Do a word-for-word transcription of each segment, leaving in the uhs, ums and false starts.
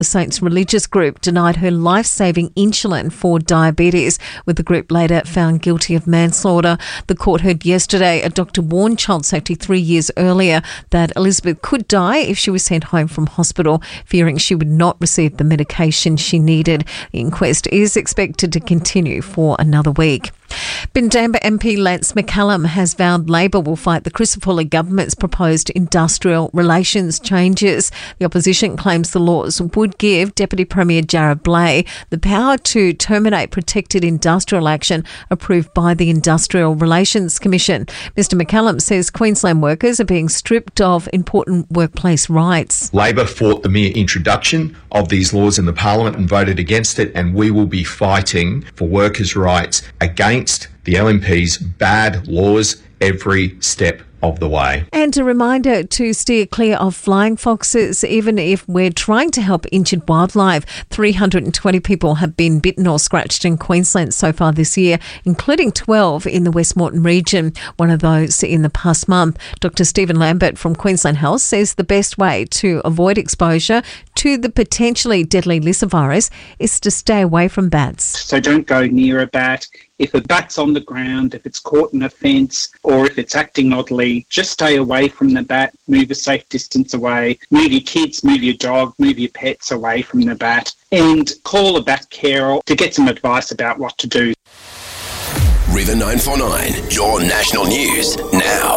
The Saints religious group denied her life-saving insulin for diabetes, with the group later found guilty of manslaughter. The court heard yesterday a doctor warned Child Safety three years earlier that Elizabeth could die if she was sent home from hospital, fearing she would not receive the medication she needed. The inquest is expected to continue for another week. Bindamba M P Lance McCallum has vowed Labor will fight the Crisafulli government's proposed industrial relations changes. The opposition claims the laws would give Deputy Premier Jarrod Blay the power to terminate protected industrial action approved by the Industrial Relations Commission. Mister McCallum says Queensland workers are being stripped of important workplace rights. Labor fought the mere introduction of these laws in the Parliament and voted against it, and we will be fighting for workers' rights against the L M P's bad laws every step of the way. And a reminder to steer clear of flying foxes, even if we're trying to help injured wildlife. three hundred twenty people have been bitten or scratched in Queensland so far this year, including twelve in the West Moreton region, one of those in the past month. Doctor Stephen Lambert from Queensland Health says the best way to avoid exposure to the potentially deadly lyssavirus is to stay away from bats. So don't go near a bat. If a bat's on the ground, if it's caught in a fence, or if it's acting oddly, just stay away from the bat, move a safe distance away, move your kids, move your dog, move your pets away from the bat, and call a bat carer to get some advice about what to do. River nine four nine, your national news now.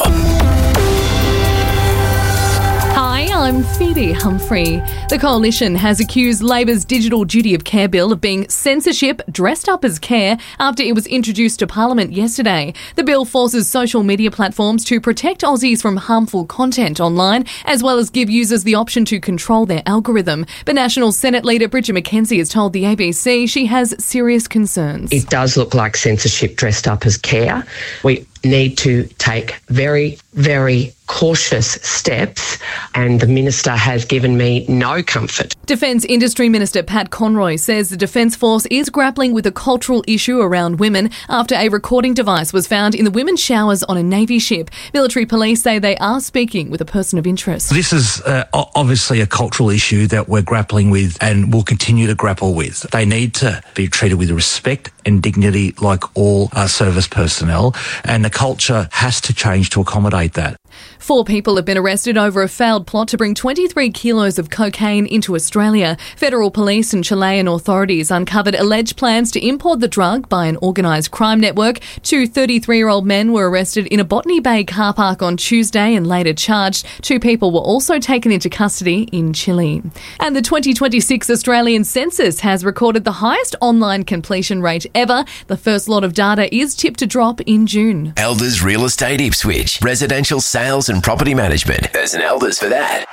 Hi, I'm Phoebe Humphrey. The Coalition has accused Labor's Digital Duty of Care Bill of being censorship dressed up as care after it was introduced to Parliament yesterday. The bill forces social media platforms to protect Aussies from harmful content online, as well as give users the option to control their algorithm. But National Senate Leader Bridget McKenzie has told the A B C she has serious concerns. It does look like censorship dressed up as care. We need to take very, very cautious steps, and the Minister has given me no comfort. Defence Industry Minister Pat Conroy says the Defence Force is grappling with a cultural issue around women after a recording device was found in the women's showers on a Navy ship. Military police say they are speaking with a person of interest. This is uh, obviously a cultural issue that we're grappling with and will continue to grapple with. They need to be treated with respect and dignity like all uh, service personnel, and the culture has to change to accommodate that. Four people have been arrested over a failed plot to bring twenty-three kilos of cocaine into Australia. Federal police and Chilean authorities uncovered alleged plans to import the drug by an organised crime network. Two thirty-three-year-old men were arrested in a Botany Bay car park on Tuesday and later charged. Two people were also taken into custody in Chile. And the twenty twenty-six Australian census has recorded the highest online completion rate ever. The first lot of data is tipped to drop in June. Elders Real Estate Ipswich. Residential sales and property management. There's an Elders for that.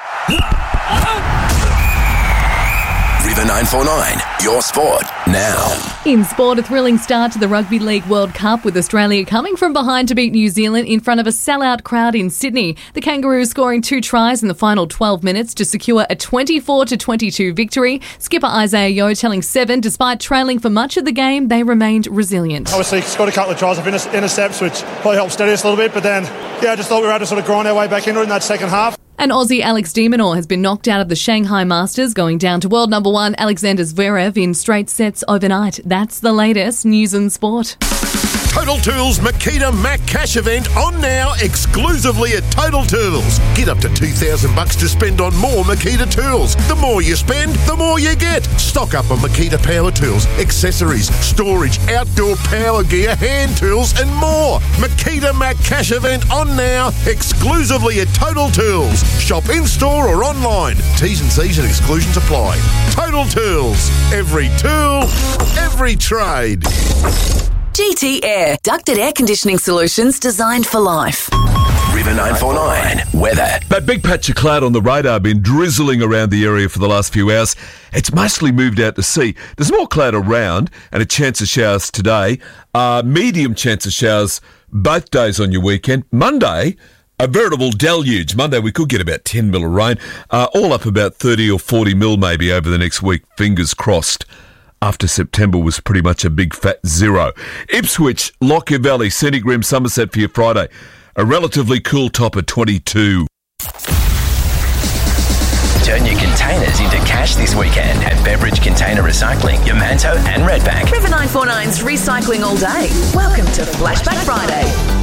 River nine four nine, your sport now. In sport, a thrilling start to the Rugby League World Cup, with Australia coming from behind to beat New Zealand in front of a sellout crowd in Sydney. The Kangaroos scoring two tries in the final twelve minutes to secure a twenty-four to twenty-two victory. Skipper Isaiah Yeo telling Seven, despite trailing for much of the game, they remained resilient. Obviously, scored a couple of tries of inter- intercepts, which probably helped steady us a little bit, but then, yeah, I just thought we were able to sort of grind our way back into it in that second half. And Aussie Alex de Minaur has been knocked out of the Shanghai Masters, going down to world number one Alexander Zverev in straight sets overnight. That's the latest news and sport. Total Tools Makita Mac Cash event on now exclusively at Total Tools. Get up to two thousand bucks to spend on more Makita tools. The more you spend, the more you get. Stock up on Makita power tools, accessories, storage, outdoor power gear, hand tools and more. Makita Mac Cash event on now exclusively at Total Tools. Shop in-store or online. T's and C's and exclusions apply. Total Tools. Every tool, every trade. G T Air, ducted air conditioning solutions designed for life. River nine four nine, weather. That big patch of cloud on the radar been drizzling around the area for the last few hours. It's mostly moved out to sea. There's more cloud around and a chance of showers today. Uh, medium chance of showers both days on your weekend. Monday, a veritable deluge. Monday we could get about ten mil of rain. Uh, all up about thirty or forty mil maybe over the next week. Fingers crossed. After September was pretty much a big fat zero. Ipswich, Lockyer Valley, Scenic Rim, Somerset for your Friday. A relatively cool top of twenty-two. Turn your containers into cash this weekend at Beverage Container Recycling, Yamanto and Redbank. River nine four nine's recycling all day. Welcome to Flashback Friday.